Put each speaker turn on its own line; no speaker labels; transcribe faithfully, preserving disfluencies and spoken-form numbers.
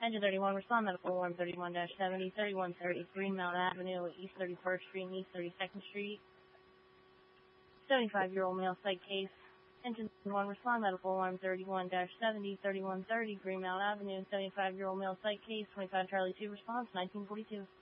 Engine thirty-one, respond medical alarm thirty-one dash seventy, thirty-one thirty, Greenmount Avenue, East thirty-first Street, and East thirty-second Street. seventy-five-year-old male psych case. Engine one, respond medical alarm thirty-one dash seventy, thirty-one thirty, Greenmount Avenue, seventy-five-year-old male psych case, twenty-five Charlie two, response, nineteen forty-two.